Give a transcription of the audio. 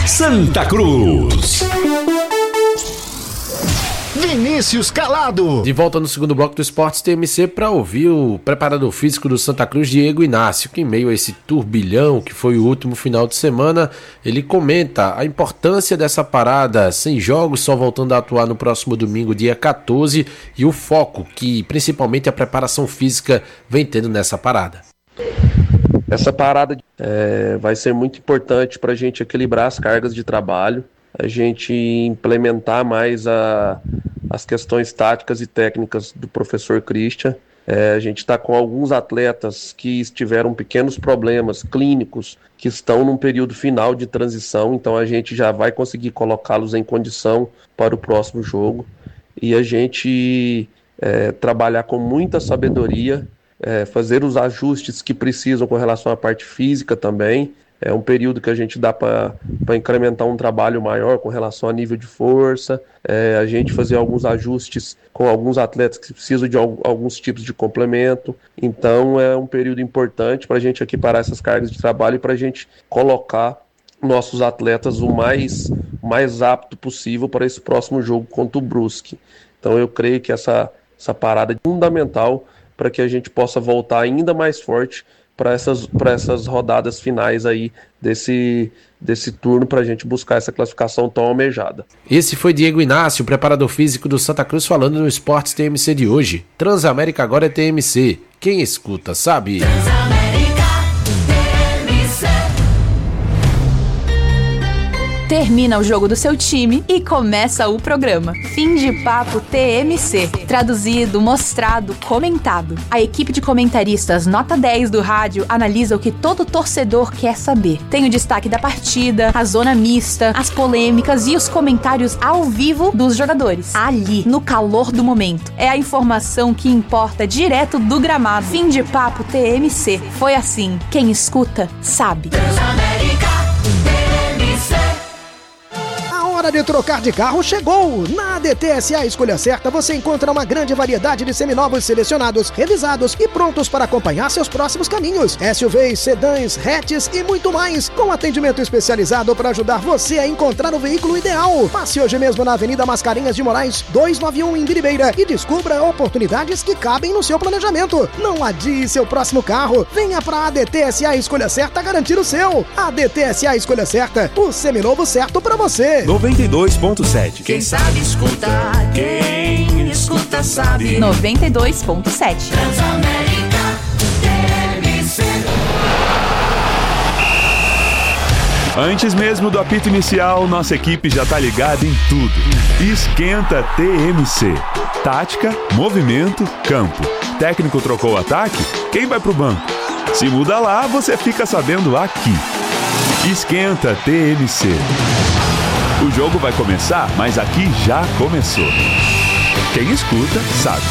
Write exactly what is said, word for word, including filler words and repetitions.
Santa Cruz. Vinícius Calado. De volta no segundo bloco do Esportes T M C para ouvir o preparador físico do Santa Cruz, Diego Inácio, que em meio a esse turbilhão que foi o último final de semana, ele comenta a importância dessa parada sem jogos, só voltando a atuar no próximo domingo, dia quatorze, e o foco que principalmente a preparação física vem tendo nessa parada. Essa parada é, vai ser muito importante para a gente equilibrar as cargas de trabalho, a gente implementar mais a, as questões táticas e técnicas do professor Christian. É, a gente está com alguns atletas que tiveram pequenos problemas clínicos, que estão num período final de transição, então a gente já vai conseguir colocá-los em condição para o próximo jogo. E a gente é, trabalhar com muita sabedoria, é, fazer os ajustes que precisam com relação à parte física também. É um período que a gente dá para incrementar um trabalho maior com relação a nível de força, é, a gente fazer alguns ajustes com alguns atletas que precisam de alguns tipos de complemento. Então é um período importante para a gente equiparar essas cargas de trabalho e para a gente colocar nossos atletas o mais, mais apto possível para esse próximo jogo contra o Brusque. Então eu creio que essa, essa parada é fundamental para que a gente possa voltar ainda mais forte para essas, para essas rodadas finais aí desse, desse turno, para a gente buscar essa classificação tão almejada. Esse foi Diego Inácio, preparador físico do Santa Cruz, falando no Esportes T M C de hoje. Transamérica agora é T M C. Quem escuta sabe. Transamérica T M C. Termina o jogo do seu time e começa o programa. Fim de papo T M C. Traduzido, mostrado, comentado. A equipe de comentaristas nota dez do rádio analisa o que todo torcedor quer saber. Tem o destaque da partida, a zona mista, as polêmicas e os comentários ao vivo dos jogadores. Ali, no calor do momento. É a informação que importa direto do gramado. Fim de papo T M C. Foi assim. Quem escuta, sabe. Transamérica T M C. Hora de trocar de carro chegou! Na A D T S A Escolha Certa você encontra uma grande variedade de seminovos selecionados, revisados e prontos para acompanhar seus próximos caminhos. S U Vs, sedãs, hatches e muito mais, com atendimento especializado para ajudar você a encontrar o veículo ideal. Passe hoje mesmo na Avenida Mascarenhas de Moraes, duzentos e noventa e um em Biribeira e descubra oportunidades que cabem no seu planejamento. Não adie seu próximo carro. Venha para a A D T S A Escolha Certa garantir o seu. A D T S A Escolha Certa, o seminovo certo para você. noventa e dois ponto sete. Quem sabe escuta, quem escuta sabe. noventa e dois ponto sete. Transamérica T M C. Antes mesmo do apito inicial, nossa equipe já tá ligada em tudo. Esquenta T M C. Tática, movimento, campo. Técnico trocou o ataque? Quem vai pro banco? Se muda lá, você fica sabendo aqui. Esquenta T M C. O jogo vai começar, mas aqui já começou. Quem escuta, sabe.